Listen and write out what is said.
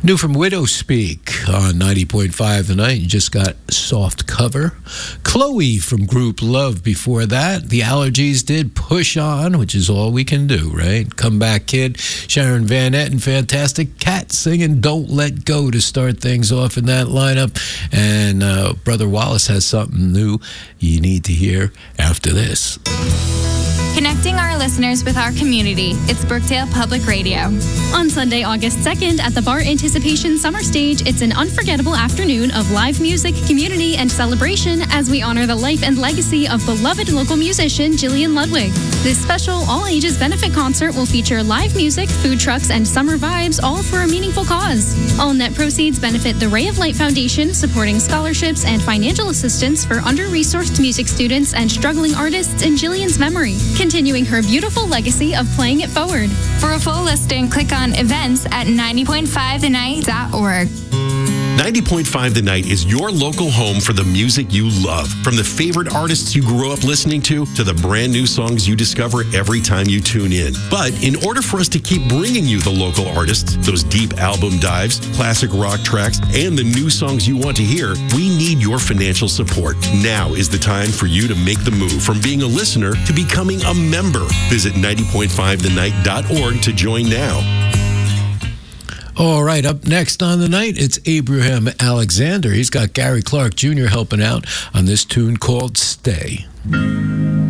New from Widow Speak on 90.5 The Night. You just got Soft Cover. Chloe from Group Love before that. The Allergies did Push On, which is all we can do, right? Comeback Kid, Sharon Van Etten, Fantastic Cat singing Don't Let Go to start things off in that lineup. And Brother Wallace has something new you need to hear after this. Connecting our listeners with our community, it's Brookdale Public Radio. On Sunday, August 2nd, at the Bar Anticipation Summer Stage, it's an unforgettable afternoon of live music, community, and celebration as we honor the life and legacy of beloved local musician Gillian Ludwig. This special all-ages benefit concert will feature live music, food trucks, and summer vibes, all for a meaningful cause. All net proceeds benefit the Ray of Light Foundation, supporting scholarships and financial assistance for under-resourced music students and struggling artists in Gillian's memory, continuing her beautiful legacy of playing it forward. For a full listing, click on events at 90.5thenight.org. 90.5 The Night is your local home for the music you love. From the favorite artists you grew up listening to the brand new songs you discover every time you tune in. But in order for us to keep bringing you the local artists, those deep album dives, classic rock tracks, and the new songs you want to hear, we need your financial support. Now is the time for you to make the move from being a listener to becoming a member. Visit 90.5thenight.org to join now. All right, up next on the night, it's Abraham Alexander. He's got Gary Clark Jr. helping out on this tune called Stay.